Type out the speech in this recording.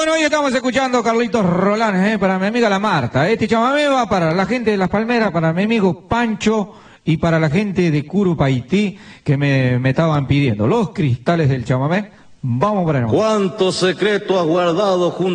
Bueno, hoy estamos escuchando Carlitos Roland, para mi amiga la Marta. Este chamamé va para la gente de Las Palmeras, para mi amigo Pancho y para la gente de Curupaití que me estaban pidiendo. Los cristales del chamamé, vamos para allá. ¿Cuántos secretos has guardado junto